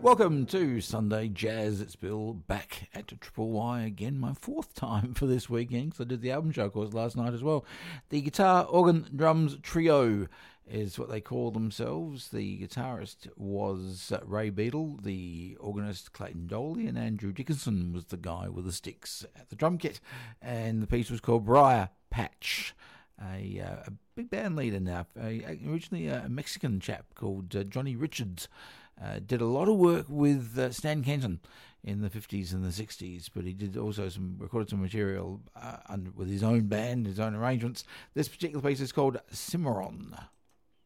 Welcome to Sunday Jazz. It's Bill back at Triple Y again, my fourth time for this weekend because I did the album show, of course, last night as well. The guitar, organ, drums trio is what they call themselves. The guitarist was Ray Beadle, the organist Clayton Doley, and Andrew Dickinson was the guy with the sticks at the drum kit. And the piece was called Briar Patch. A big band leader now, originally a Mexican chap called Johnny Richards. Did a lot of work with Stan Kenton in the 50s and the 60s, but he did also recorded some material with his own band, his own arrangements. This particular piece is called Cimarron.